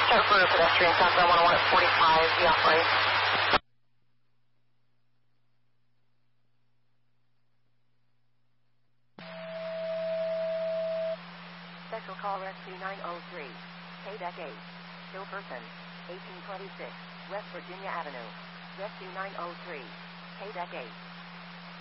start for pedestrian southbound 101 at 45, be off right. Special call Rescue 903. K-Deck 8. Still person. 1826. West Virginia Avenue. Rescue 903. K-Deck 8.